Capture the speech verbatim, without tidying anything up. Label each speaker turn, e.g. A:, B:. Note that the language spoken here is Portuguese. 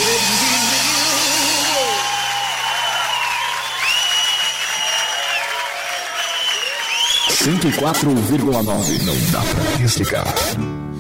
A: cento e quatro vírgula nove. Não dá pra desligar.